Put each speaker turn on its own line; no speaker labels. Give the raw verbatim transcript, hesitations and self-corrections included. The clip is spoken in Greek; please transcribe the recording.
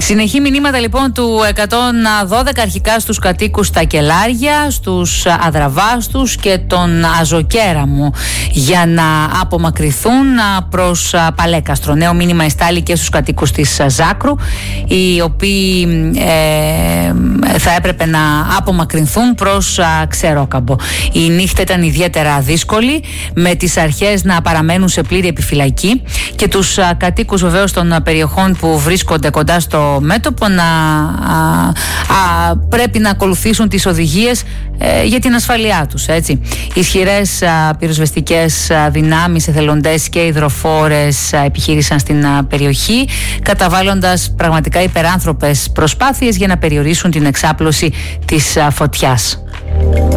Συνεχή μηνύματα λοιπόν του εκατόν δώδεκα αρχικά στους κατοίκους στα Κελάρια, στους Αδραβάστους και τον Αζοκέραμο για να απομακρυνθούν προς Παλέκαστρο. Νέο μήνυμα εστάλει και στους κατοίκους της Ζάκρου, οι οποίοι ε, θα έπρεπε να απομακρυνθούν προς Ξερόκαμπο. Η νύχτα ήταν ιδιαίτερα δύσκολη, με τις αρχές να παραμένουν σε πλήρη επιφυλακή και τους κατοίκους βεβαίως των περιοχών που βρίσκονται κοντά στο μέτωπο να α, α, πρέπει να ακολουθήσουν τις οδηγίες ε, για την ασφαλειά τους, έτσι. Ισχυρές α, πυροσβεστικές α, δυνάμεις, εθελοντές και υδροφόρες α, επιχείρησαν στην α, περιοχή, καταβάλλοντας πραγματικά υπεράνθρωπες προσπάθειες για να περιορίσουν την εξάπλωση της α, φωτιάς.